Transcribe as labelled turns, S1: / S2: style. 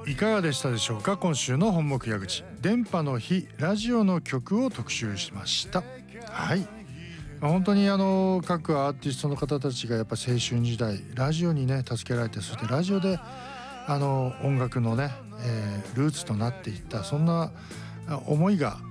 S1: いかがでしたでしょうか。今週の本目矢口、電波の日ラジオの曲を特集しました。はい、本当に各アーティストの方たちがやっぱ青春時代ラジオにね助けられて、そしてラジオで音楽のね、ルーツとなっていった、そんな思いが